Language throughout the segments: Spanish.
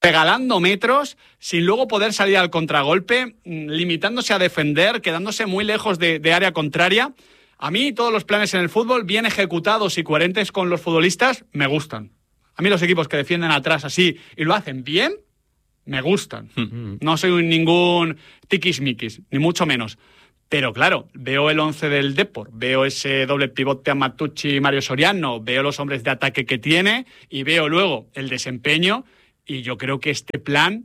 regalando metros, sin luego poder salir al contragolpe, limitándose a defender, quedándose muy lejos de área contraria. A mí todos los planes en el fútbol, bien ejecutados y coherentes con los futbolistas, me gustan. A mí los equipos que defienden atrás así y lo hacen bien, me gustan. No soy ningún tiquismiquis, ni mucho menos. Pero claro, veo el 11 del Depor, veo ese doble pivote a Matucci y Mario Soriano, veo los hombres de ataque que tiene y veo luego el desempeño, y yo creo que este plan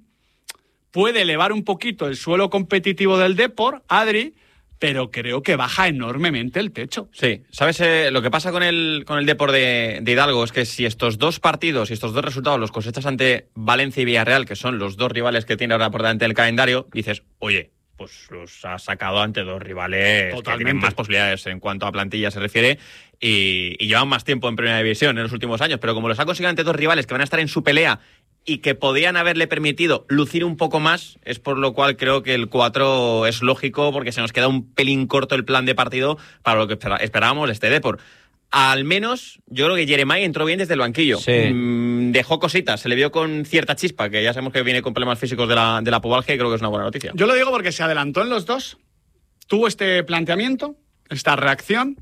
puede elevar un poquito el suelo competitivo del Depor, Adri, pero creo que baja enormemente el techo. Sí, ¿sabes? Lo que pasa con el Depor de Hidalgo es que si estos dos partidos y estos dos resultados los cosechas ante Valencia y Villarreal, que son los dos rivales que tiene ahora por delante del calendario, dices, oye, pues los ha sacado ante dos rivales que tienen más posibilidades en cuanto a plantilla se refiere y llevan más tiempo en Primera División en los últimos años, pero como los ha conseguido ante dos rivales que van a estar en su pelea y que podían haberle permitido lucir un poco más, es por lo cual creo que el 4 es lógico, porque se nos queda un pelín corto el plan de partido para lo que esperábamos de este Depor. Al menos, yo creo que Jeremai entró bien desde el banquillo. Sí. Dejó cositas, se le vio con cierta chispa, que ya sabemos que viene con problemas físicos de la pubalgia, y creo que es una buena noticia. Yo lo digo porque se adelantó en los dos, tuvo este planteamiento, esta reacción,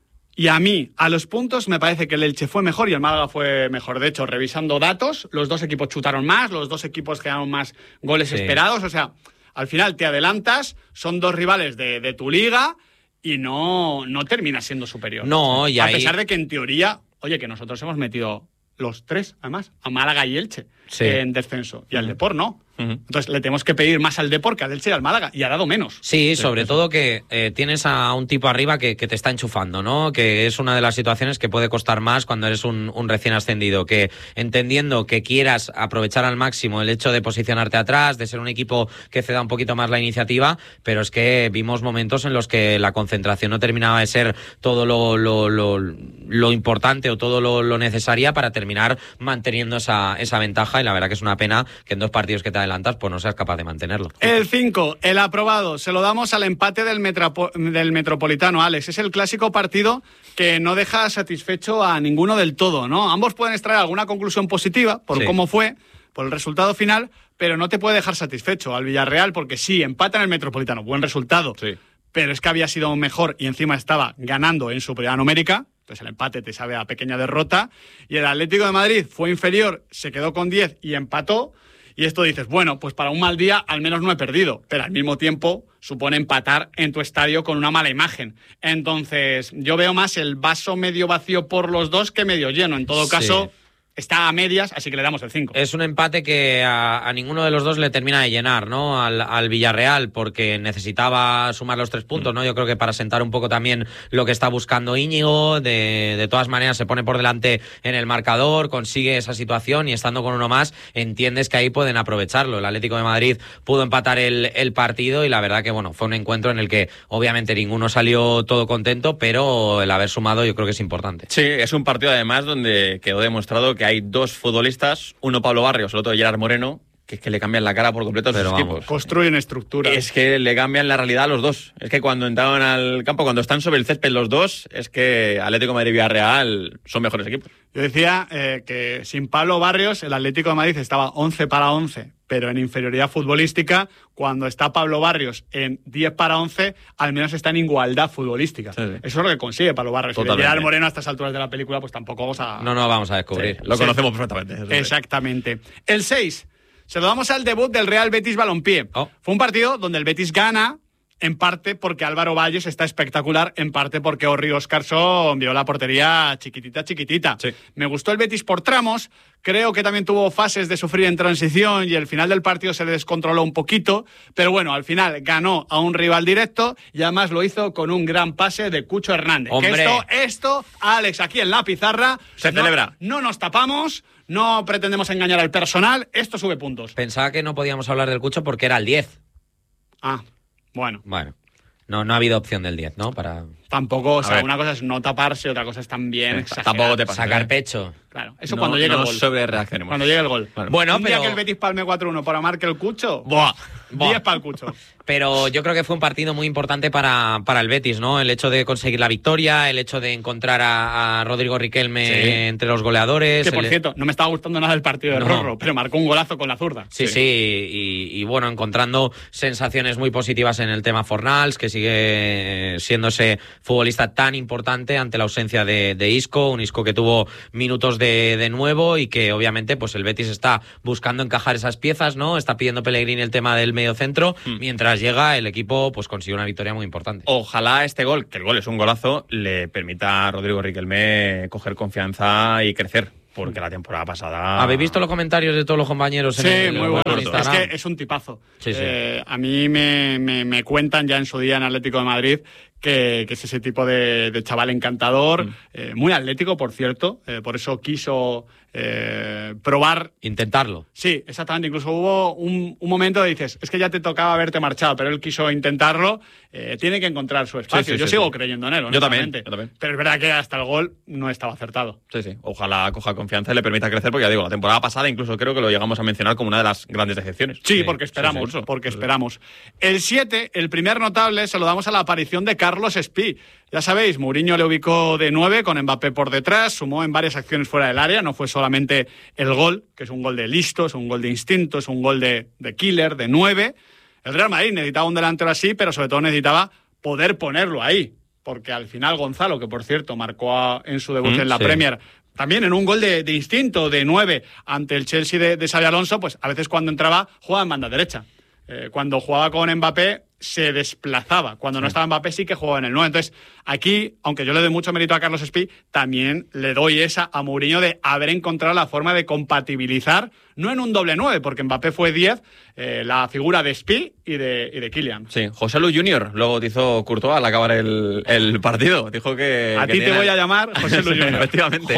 y a mí, a los puntos, me parece que el Elche fue mejor y el Málaga fue mejor. De hecho, revisando datos, los dos equipos chutaron más, los dos equipos generaron más goles esperados. O sea, al final te adelantas, son dos rivales de tu liga y no terminas siendo superior. No, y a ahí... pesar de que en teoría, oye, que nosotros hemos metido los tres, además, a Málaga y Elche en descenso, y al Depor no. Entonces le tenemos que pedir más al Depor que al Elche y al Málaga, y ha dado menos. Sí, sobre todo que tienes a un tipo arriba que te está enchufando, ¿no? Que es una de las situaciones que puede costar más cuando eres un recién ascendido, que entendiendo que quieras aprovechar al máximo el hecho de posicionarte atrás, de ser un equipo que ceda un poquito más la iniciativa, pero es que vimos momentos en los que la concentración no terminaba de ser todo lo importante o todo lo necesaria para terminar manteniendo esa ventaja, y la verdad que es una pena que en dos partidos que te adelantas pues no seas capaz de mantenerlo. El 5, el aprobado, se lo damos al empate del Metropolitano, Alex. Es el clásico partido que no deja satisfecho a ninguno del todo, ¿no? Ambos pueden extraer alguna conclusión positiva por cómo fue, por el resultado final, pero no te puede dejar satisfecho al Villarreal, porque sí, empata en el Metropolitano, buen resultado, pero es que había sido mejor y encima estaba ganando en superioridad numérica. Entonces el empate te sabe a pequeña derrota, y el Atlético de Madrid fue inferior, se quedó con 10 y empató. Y esto dices, bueno, pues para un mal día al menos no he perdido, pero al mismo tiempo supone empatar en tu estadio con una mala imagen. Entonces yo veo más el vaso medio vacío por los dos que medio lleno. En todo caso, está a medias, así que le damos el 5. Es un empate que a ninguno de los dos le termina de llenar, ¿no? Al Villarreal, porque necesitaba sumar los 3 puntos, ¿no? Yo creo que para sentar un poco también lo que está buscando Íñigo, de todas maneras se pone por delante en el marcador, consigue esa situación, y estando con uno más entiendes que ahí pueden aprovecharlo. El Atlético de Madrid pudo empatar el partido, y la verdad que bueno, fue un encuentro en el que obviamente ninguno salió todo contento, pero el haber sumado yo creo que es importante. Sí, es un partido además donde quedó demostrado que hay dos futbolistas, uno Pablo Barrios, el otro Gerard Moreno, que es que le cambian la cara por completo a sus equipos. Construyen estructuras. Es que le cambian la realidad a los dos. Es que cuando entraban al campo, cuando están sobre el césped los dos, es que Atlético de Madrid y Villarreal son mejores equipos. Yo decía que sin Pablo Barrios el Atlético de Madrid estaba 11 para 11, pero en inferioridad futbolística. Cuando está Pablo Barrios en 10 para 11, al menos está en igualdad futbolística. Sí. Eso es lo que consigue Pablo Barrios. Y Gerard Moreno a estas alturas de la película, pues tampoco vamos a... No vamos a descubrir. Lo conocemos perfectamente. Exactamente. El 6, se lo damos al debut del Real Betis Balompié. Fue un partido donde el Betis gana, en parte porque Álvaro Valles está espectacular, en parte porque Orri Óscarson vio la portería chiquitita. Sí. Me gustó el Betis por tramos, creo que también tuvo fases de sufrir en transición y el final del partido se le descontroló un poquito, pero bueno, al final ganó a un rival directo y además lo hizo con un gran pase de Cucho Hernández. ¡Hombre! Que esto, Alex, aquí en la pizarra... Se celebra. No nos tapamos, no pretendemos engañar al personal, esto sube puntos. Pensaba que no podíamos hablar del Cucho porque era el 10. Bueno. No ha habido opción del 10, ¿no? Tampoco, o sea, una cosa es no taparse, otra cosa es también exagerar. Tampoco te pasa. Sacar pecho. Claro, eso cuando llegue el gol. No sobrereaccionemos. Cuando llegue el gol. Bueno, un día que el Betis palme 4-1 para marcar el Cucho. ¡Buah! 10 para el Cucho. Pero yo creo que fue un partido muy importante para el Betis, ¿no? El hecho de conseguir la victoria, el hecho de encontrar a Rodrigo Riquelme entre los goleadores. Que, por cierto, no me estaba gustando nada el partido de Rorro, pero marcó un golazo con la zurda. Sí, y bueno, encontrando sensaciones muy positivas en el tema Fornals, que sigue siendo ese futbolista tan importante ante la ausencia de Isco, un Isco que tuvo minutos de nuevo y que obviamente pues el Betis está buscando encajar esas piezas, ¿no? Está pidiendo Pellegrini el tema del mediocentro, mientras llega el equipo pues consigue una victoria muy importante. Ojalá este gol, que el gol es un golazo, le permita a Rodrigo Riquelme coger confianza y crecer. Porque la temporada pasada... ¿Habéis visto los comentarios de todos los compañeros? Sí, muy buenos. Es que es un tipazo. Sí. A mí me cuentan ya en su día en Atlético de Madrid que es ese tipo de chaval encantador, muy atlético, por cierto. Por eso quiso probar... Intentarlo. Sí, exactamente. Incluso hubo un momento de dices, es que ya te tocaba haberte marchado, pero él quiso intentarlo. Tiene que encontrar su espacio. Yo sigo creyendo en él, yo también. Pero es verdad que hasta el gol no estaba acertado. Sí. Ojalá coja confianza y le permita crecer, porque ya digo, la temporada pasada incluso creo que lo llegamos a mencionar como una de las grandes decepciones. Sí, porque esperamos. Esperamos. El 7, el primer notable, se lo damos a la aparición de Carlos Espí. Ya sabéis, Mourinho le ubicó de 9 con Mbappé por detrás, sumó en varias acciones fuera del área, no fue solamente el gol, que es un gol de listo, es un gol de instinto, es un gol de killer, de 9. El Real Madrid necesitaba un delantero así, pero sobre todo necesitaba poder ponerlo ahí, porque al final Gonzalo, que por cierto marcó en su debut en la Premier, también en un gol de instinto, de 9, ante el Chelsea de Xabi Alonso, pues a veces cuando entraba jugaba en banda derecha. Cuando jugaba con Mbappé se desplazaba. Cuando no estaba Mbappé sí que jugaba en el 9. Entonces, aquí, aunque yo le doy mucho mérito a Carlos Espí, también le doy esa a Mourinho de haber encontrado la forma de compatibilizar, no en un doble 9, porque Mbappé fue 10, la figura de Espí y de Kylian. Sí, José Lu Junior lo bautizó Courtois al acabar el partido. Dijo que... A ti te voy a llamar José Lu Junior. Efectivamente.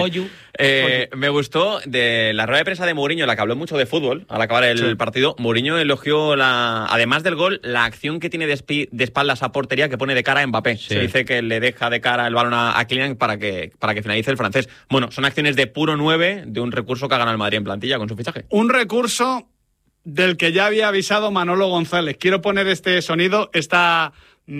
Me gustó de la rueda de prensa de Mourinho, la que habló mucho de fútbol al acabar el partido. Mourinho elogió, además del gol, la acción que tiene de espaldas a portería, que pone de cara a Mbappé. Se dice que le deja de cara el balón a Kylian para que finalice el francés. Bueno, son acciones de puro 9 de un recurso que ha ganado el Madrid en plantilla con su fichaje. Un recurso del que ya había avisado Manolo González. Quiero poner este sonido, esta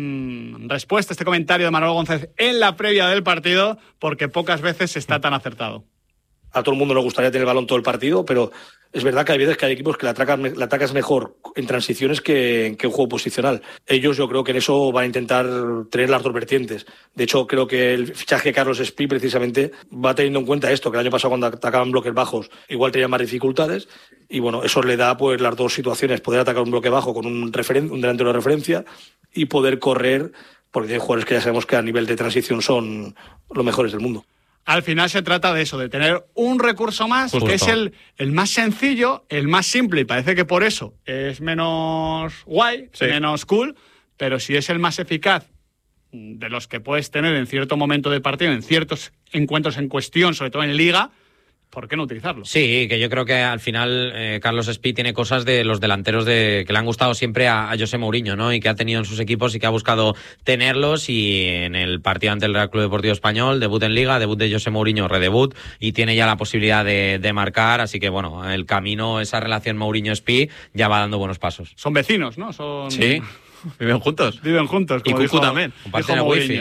respuesta, este comentario de Manolo González en la previa del partido, porque pocas veces está tan acertado. A todo el mundo le gustaría tener el balón todo el partido, pero es verdad que hay veces que hay equipos que la atacas mejor en transiciones que en juego posicional. Ellos, yo creo que en eso van a intentar tener las dos vertientes. De hecho, creo que el fichaje de Carlos Espí precisamente va teniendo en cuenta esto, que el año pasado cuando atacaban bloques bajos igual tenían más dificultades, y bueno, eso le da pues las dos situaciones, poder atacar un bloque bajo con un delantero de referencia y poder correr, porque hay jugadores que ya sabemos que a nivel de transición son los mejores del mundo. Al final se trata de eso, de tener un recurso más, que es el más sencillo, el más simple, y parece que por eso es menos guay, menos cool, pero si es el más eficaz de los que puedes tener en cierto momento de partido, en ciertos encuentros en cuestión, sobre todo en Liga, ¿por qué no utilizarlo? Sí, que yo creo que al final Carlos Espí tiene cosas de los delanteros que le han gustado siempre a José Mourinho, ¿no? Y que ha tenido en sus equipos y que ha buscado tenerlos, y en el partido ante el Real Club Deportivo Español, debut en Liga, debut de José Mourinho, redebut, y tiene ya la posibilidad de marcar, así que bueno, el camino, esa relación Mourinho-Espí ya va dando buenos pasos. Son vecinos, ¿no? Sí, viven juntos. Viven juntos, como y Cucu también. Comparten el wifi,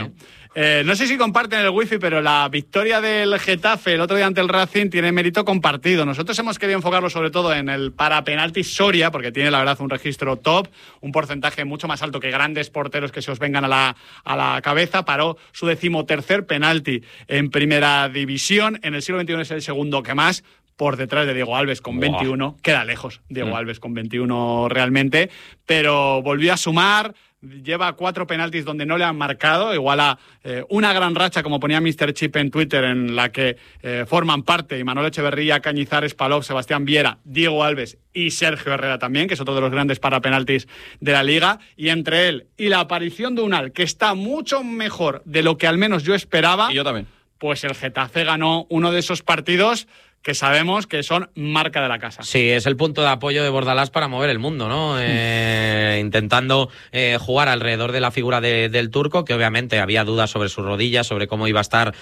no sé si comparten el wifi, pero la victoria del Getafe el otro día ante el Racing tiene mérito compartido. Nosotros hemos querido enfocarlo sobre todo en el parapenalti Soria, porque tiene la verdad un registro top, un porcentaje mucho más alto que grandes porteros que se os vengan a la cabeza. Paró su 13º penalti en primera división. En el siglo XXI es el segundo que más, por detrás de Diego Alves con 21. Queda lejos Diego Alves con 21 realmente, pero volvió a sumar. Lleva 4 penaltis donde no le han marcado, igual a una gran racha, como ponía Mr. Chip en Twitter, en la que forman parte Imanol Echeverría, Cañizares, Palop, Sebastián Viera, Diego Alves y Sergio Herrera también, que es otro de los grandes parapenaltis de la Liga. Y entre él y la aparición de Unal, que está mucho mejor de lo que al menos yo esperaba, y yo también, pues el Getafe ganó uno de esos partidos que sabemos que son marca de la casa. Sí, es el punto de apoyo de Bordalás para mover el mundo, ¿no? Intentando jugar alrededor de la figura del turco, que obviamente había dudas sobre su rodilla, sobre cómo iba a estar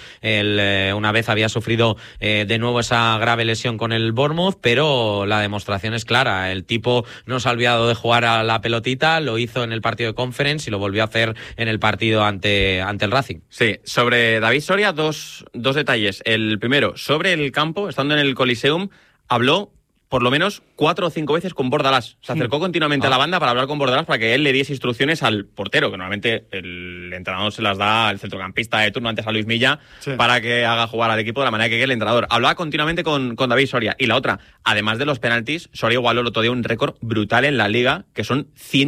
una vez había sufrido de nuevo esa grave lesión con el Bournemouth, pero la demostración es clara. El tipo no se ha olvidado de jugar a la pelotita, lo hizo en el partido de Conference y lo volvió a hacer en el partido ante el Racing. Sí, sobre David Soria, dos detalles. El primero, sobre el campo, estando en el Coliseum, habló por lo menos 4 o 5 veces con Bordalás. Se acercó continuamente a la banda para hablar con Bordalás para que él le diese instrucciones al portero, que normalmente el entrenador se las da al centrocampista de turno, antes a Luis Milla, para que haga jugar al equipo de la manera que quiere el entrenador. Hablaba continuamente con David Soria. Y la otra, además de los penaltis, Soria igualó el otro día un récord brutal en la Liga, que son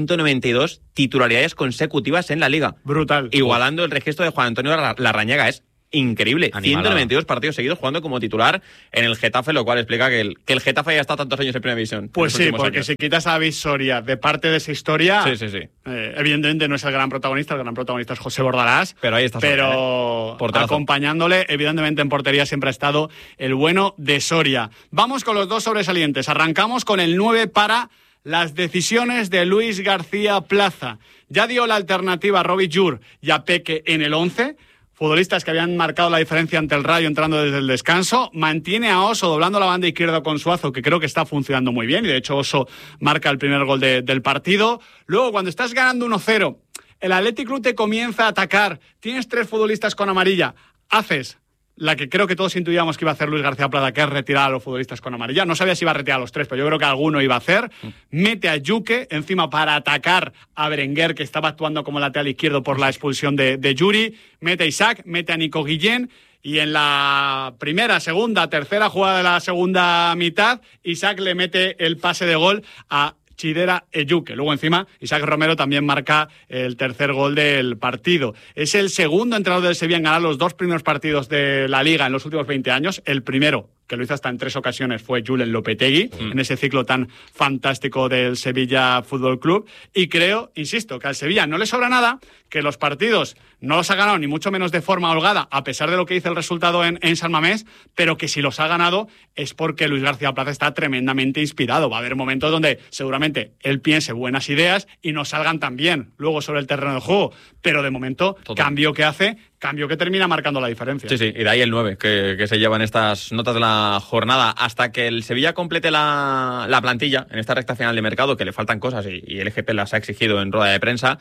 192 titularidades consecutivas en la Liga. Brutal. Igualando el registro de Juan Antonio Larrañaga. Es increíble. Animalada. 192 partidos seguidos jugando como titular en el Getafe, lo cual explica que el Getafe haya estado tantos años en Primera División. Pues sí, porque años. si quitas a David Soria de parte de esa historia, Sí. evidentemente no es el gran protagonista es José Bordalás, Pero ahí está pero Porterazo. acompañándole, evidentemente en portería siempre ha estado el bueno de Soria. Vamos con los dos sobresalientes. Arrancamos con el 9 para las decisiones de Luis García Plaza. Ya dio la alternativa a Robbie Jur y a Peque en el 11, futbolistas que habían marcado la diferencia ante el Rayo entrando desde el descanso. Mantiene a Oso doblando la banda izquierda con Suazo, que creo que está funcionando muy bien, y de hecho Oso marca el primer gol del partido. Luego, cuando estás ganando 1-0, el Athletic Club te comienza a atacar, tienes 3 futbolistas con amarilla, haces la que creo que todos intuíamos que iba a hacer Luis García Plaza, que es retirar a los futbolistas con amarilla. No sabía si iba a retirar a los 3, pero yo creo que alguno iba a hacer. Mete a Yuke encima para atacar a Berenguer, que estaba actuando como lateral izquierdo por la expulsión de Yuri. Mete a Isaac, mete a Nico Guillén. Y en la primera, segunda, tercera jugada de la segunda mitad, Isaac le mete el pase de gol a Chidera Eyuke. Luego encima Isaac Romero también marca el tercer gol del partido. Es el segundo entrenador del Sevilla en ganar los 2 primeros partidos de la Liga en los últimos 20 años. El primero, que lo hizo hasta en 3 ocasiones, fue Julen Lopetegui, en ese ciclo tan fantástico del Sevilla Fútbol Club. Y creo, insisto, que al Sevilla no le sobra nada, que los partidos no los ha ganado ni mucho menos de forma holgada, a pesar de lo que dice el resultado en San Mamés, pero que si los ha ganado es porque Luis García Plaza está tremendamente inspirado. Va a haber momentos donde seguramente él piense buenas ideas y no salgan tan bien luego sobre el terreno de juego, pero de momento, cambio que hace, cambio que termina marcando la diferencia. Sí, y de ahí el 9 que se llevan estas notas de la jornada. Hasta que el Sevilla complete la plantilla en esta recta final de mercado, que le faltan cosas y el EGP las ha exigido en rueda de prensa,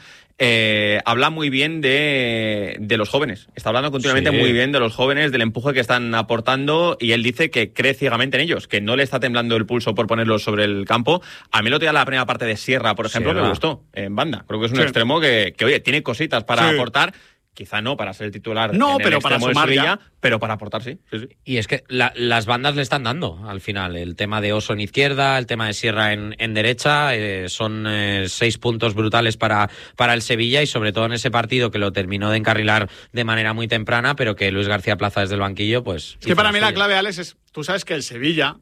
habla muy bien de los jóvenes. Está hablando continuamente muy bien de los jóvenes, del empuje que están aportando, y él dice que cree ciegamente en ellos, que no le está temblando el pulso por ponerlos sobre el campo. A mí lo tenía la primera parte de Sierra, por ejemplo, me gustó en banda. Creo que es un extremo que oye, tiene cositas para aportar. Quizá no para ser el titular, no, en pero el para sumar Sevilla, pero para aportar, sí. Y es que las bandas le están dando al final. El tema de Oso en izquierda, el tema de Sierra en derecha, son 6 puntos brutales para el Sevilla, y sobre todo en ese partido que lo terminó de encarrilar de manera muy temprana, pero que Luis García Plaza desde el banquillo, pues... Es que para mí la clave, Alex, es, tú sabes que el Sevilla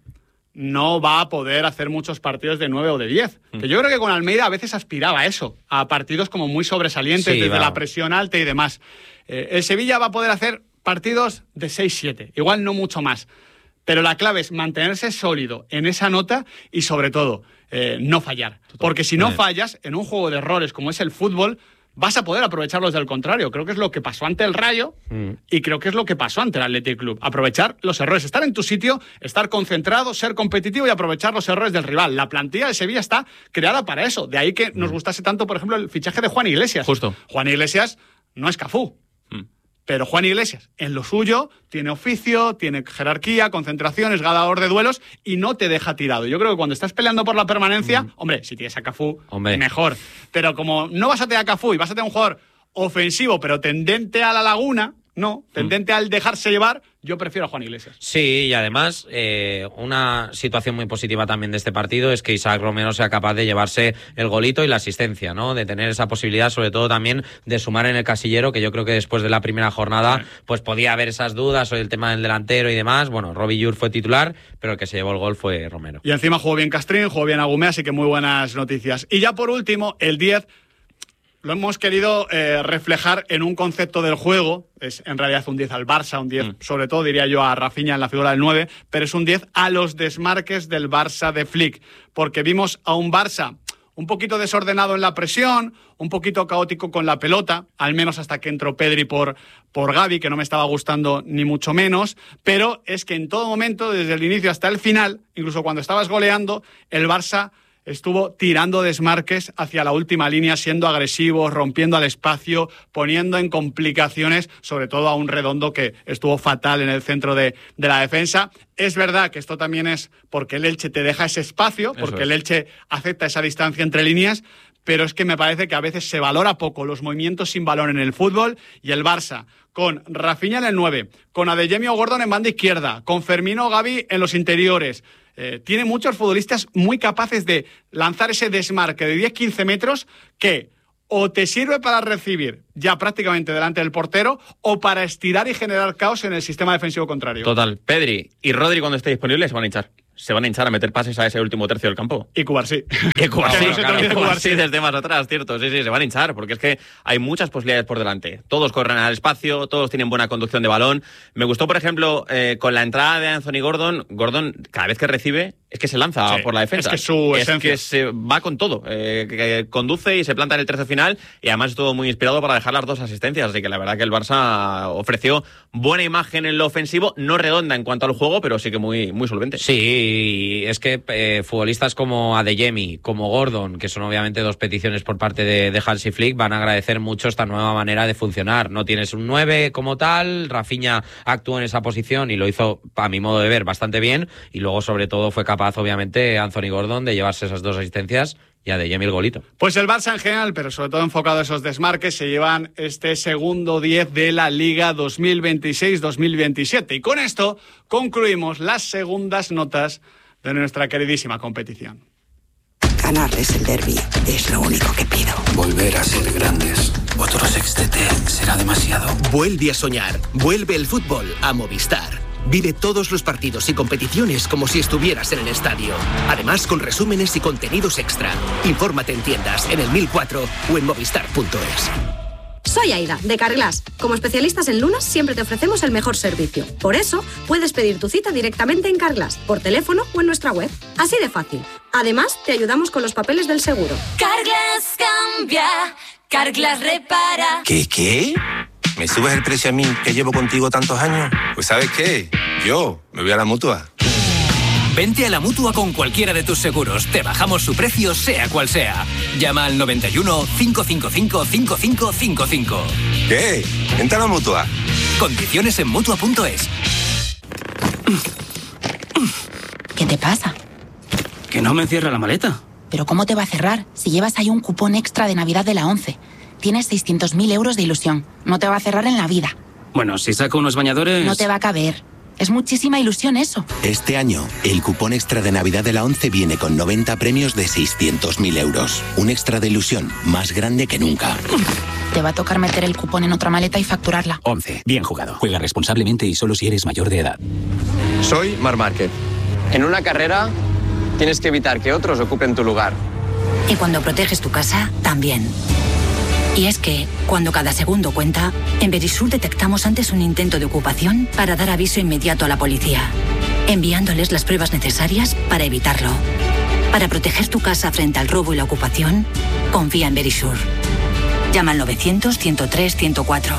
no va a poder hacer muchos partidos de 9 o de 10. Que yo creo que con Almeida a veces aspiraba a eso, a partidos como muy sobresalientes, desde la presión alta y demás. El Sevilla va a poder hacer partidos de 6-7, igual no mucho más. Pero la clave es mantenerse sólido en esa nota y, sobre todo, no fallar. Porque si no fallas en un juego de errores como es el fútbol, vas a poder aprovecharlos del contrario. Creo que es lo que pasó ante el Rayo y creo que es lo que pasó ante el Athletic Club. Aprovechar los errores, estar en tu sitio, estar concentrado, ser competitivo y aprovechar los errores del rival. La plantilla de Sevilla está creada para eso. De ahí que nos gustase tanto, por ejemplo, el fichaje de Juan Iglesias. Justo. Juan Iglesias no es Cafú. Pero Juan Iglesias, en lo suyo, tiene oficio, tiene jerarquía, concentración, es ganador de duelos y no te deja tirado. Yo creo que cuando estás peleando por la permanencia, hombre, si tienes a Cafú, mejor. Pero como no vas a tener a Cafú y vas a tener un jugador ofensivo, pero tendente a la laguna, no, tendente al dejarse llevar, yo prefiero a Juan Iglesias. Sí, y además una situación muy positiva también de este partido es que Isaac Romero sea capaz de llevarse el golito y la asistencia, ¿no? De tener esa posibilidad, sobre todo también de sumar en el casillero, que yo creo que después de la primera jornada pues podía haber esas dudas sobre el tema del delantero y demás. Bueno, Robbie Jur fue titular, pero el que se llevó el gol fue Romero. Y encima jugó bien Castrín, jugó bien Agumé, así que muy buenas noticias. Y ya por último, el 10... lo hemos querido reflejar en un concepto del juego. Es en realidad un 10 al Barça, un 10 sobre todo diría yo a Rafinha en la figura del 9, pero es un 10 a los desmarques del Barça de Flick, porque vimos a un Barça un poquito desordenado en la presión, un poquito caótico con la pelota, al menos hasta que entró Pedri por Gavi, que no me estaba gustando ni mucho menos, pero es que en todo momento, desde el inicio hasta el final, incluso cuando estabas goleando, el Barça estuvo tirando desmarques hacia la última línea, siendo agresivo, rompiendo al espacio, poniendo en complicaciones, sobre todo a un Redondo que estuvo fatal en el centro de la defensa. Es verdad que esto también es porque el Elche te deja ese espacio, porque el Elche acepta esa distancia entre líneas, pero es que me parece que a veces se valora poco los movimientos sin balón en el fútbol, y el Barça, con Rafinha en el 9, con Adeyemi o Gordon en banda izquierda, con Fermín o Gavi en los interiores, tiene muchos futbolistas muy capaces de lanzar ese desmarque de 10-15 metros que o te sirve para recibir ya prácticamente delante del portero o para estirar y generar caos en el sistema defensivo contrario. Total. Pedri y Rodri, cuando esté disponible, se van a hinchar. Se van a hinchar a meter pases a ese último tercio del campo. Y Cubarsí. Y Cubarsí desde más atrás, cierto. Sí, se van a hinchar, porque es que hay muchas posibilidades por delante. Todos corren al espacio, todos tienen buena conducción de balón. Me gustó, por ejemplo, con la entrada de Anthony Gordon. Gordon, cada vez que recibe, es que se lanza por la defensa. Es que su esencia. Que se va con todo. Que conduce y se planta en el tercio final. Y además estuvo muy inspirado para dejar las 2 asistencias. Así que la verdad que el Barça ofreció buena imagen en lo ofensivo. No redonda en cuanto al juego, pero sí que muy, muy solvente. Sí, y es que futbolistas como Adeyemi, como Gordon, que son obviamente 2 peticiones por parte de Hansi Flick, van a agradecer mucho esta nueva manera de funcionar. No tienes un 9 como tal, Rafinha actuó en esa posición y lo hizo, a mi modo de ver, bastante bien, y luego sobre todo fue capaz, obviamente, Anthony Gordon de llevarse esas 2 asistencias y Adeyemi el golito. Pues el Barça en general, pero sobre todo enfocado a esos desmarques, se llevan este segundo 10 de la Liga 2026-2027. Y con esto concluimos las segundas notas de nuestra queridísima competición. Ganarles el derbi es lo único que pido. Volver a ser grandes. Otro sextete será demasiado. Vuelve a soñar. Vuelve el fútbol a Movistar. Vive todos los partidos y competiciones como si estuvieras en el estadio. Además, con resúmenes y contenidos extra. Infórmate en tiendas, en el 1004 o en movistar.es. Soy Aida, de Carglass. Como especialistas en lunas, siempre te ofrecemos el mejor servicio. Por eso, puedes pedir tu cita directamente en Carglass, por teléfono o en nuestra web. Así de fácil. Además, te ayudamos con los papeles del seguro. Carglass cambia, Carglass repara. ¿Qué? ¿Me subes el precio a mí, que llevo contigo tantos años? Pues ¿sabes qué? Yo me voy a la Mutua. Vente a la Mutua con cualquiera de tus seguros. Te bajamos su precio, sea cual sea. Llama al 91 555 5555. ¿Qué? Vente a la Mutua. Condiciones en Mutua.es. ¿Qué te pasa? Que no me cierra la maleta. ¿Pero cómo te va a cerrar si llevas ahí un cupón extra de Navidad de la 11? Tienes 600.000 euros de ilusión. No te va a cerrar en la vida. Bueno, si saco unos bañadores... No te va a caber. Es muchísima ilusión eso. Este año, el cupón extra de Navidad de la 11 viene con 90 premios de 600.000 euros. Un extra de ilusión más grande que nunca. Te va a tocar meter el cupón en otra maleta y facturarla. 11. Bien jugado. Juega responsablemente y solo si eres mayor de edad. Soy Marc Márquez. En una carrera tienes que evitar que otros ocupen tu lugar. Y cuando proteges tu casa, también. Y es que, cuando cada segundo cuenta, en Verisur detectamos antes un intento de ocupación para dar aviso inmediato a la policía, enviándoles las pruebas necesarias para evitarlo. Para proteger tu casa frente al robo y la ocupación, confía en Verisur. Llama al 900-103-104.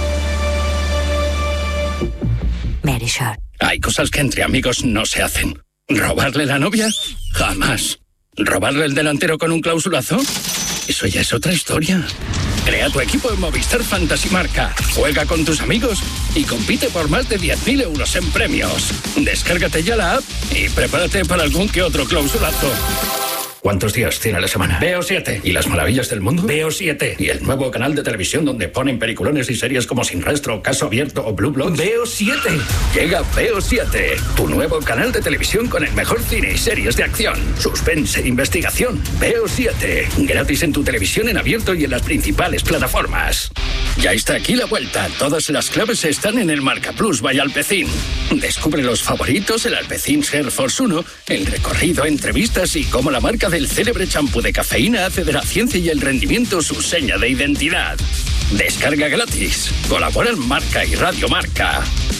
Verisur. Hay cosas que entre amigos no se hacen. ¿Robarle la novia? Jamás. ¿Robarle el delantero con un clausulazo? Eso ya es otra historia. Crea tu equipo en Movistar Fantasy Marca. Juega con tus amigos y compite por más de 10.000 euros en premios. Descárgate ya la app y prepárate para algún que otro clausulazo. ¿Cuántos días tiene la semana? Veo 7. ¿Y las maravillas del mundo? Veo 7. ¿Y el nuevo canal de televisión donde ponen peliculones y series como Sin Rastro, Caso Abierto o Blue Bloods? Veo 7. Llega Veo 7, tu nuevo canal de televisión con el mejor cine y series de acción, suspense e investigación. Veo 7. Gratis en tu televisión en abierto y en las principales plataformas. Ya está aquí la vuelta. Todas las claves están en el Marca Plus by Alpecin. Descubre los favoritos, el Alpecin Hair Force 1, el recorrido, entrevistas y cómo la marca del célebre champú de cafeína hace de la ciencia y el rendimiento su seña de identidad. Descarga gratis. Colaboran Marca y Radio Marca.